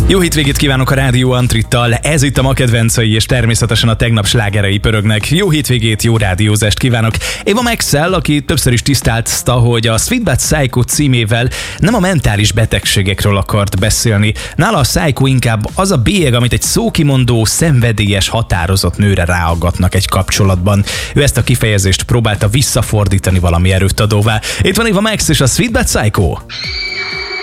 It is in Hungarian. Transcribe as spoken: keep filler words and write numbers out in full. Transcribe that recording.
Jó hétvégét kívánok a Rádió Antrittal, ez itt a ma kedvencei és természetesen a tegnap slágerei pörögnek. Jó hétvégét, jó rádiózást kívánok. Eva Maxell, aki többször is tisztázta, hogy a Sweet But Psycho címével nem a mentális betegségekről akart beszélni. Nála a psycho inkább az a bélyeg, amit egy szókimondó, szenvedélyes, határozott nőre ráaggatnak egy kapcsolatban. Ő ezt a kifejezést próbálta visszafordítani valami erőt adóvá. Itt van Eva Max és a Sweet But Psycho.